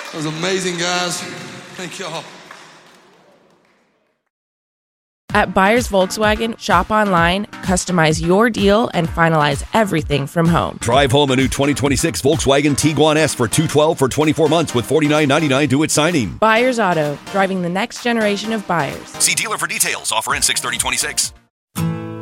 That was amazing, guys. Thank y'all. At Buyers Volkswagen, shop online, customize your deal, and finalize everything from home. Drive home a new 2026 Volkswagen Tiguan S for $212 for 24 months with $49.99 due at signing. Buyers Auto, driving the next generation of buyers. See dealer for details. Offer ends 6/30/26.